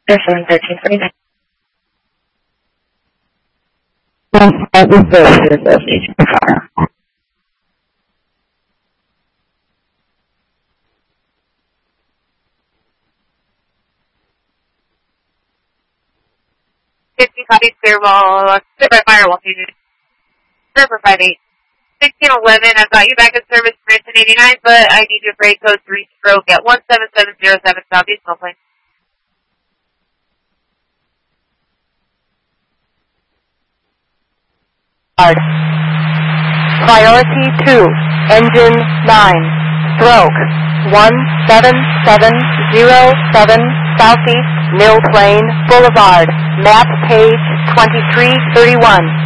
Airstone 1349. That was the station fire. Copy, Clearwall, Clear Firewall, Server 58. 1611, I've got you back in service for 1989, but I need your freight code 3 stroke at 17707 Southeast Snowplain. Hard. Priority 2, Engine 9, stroke 17707 Southeast Mill Plain Boulevard, map page 2331.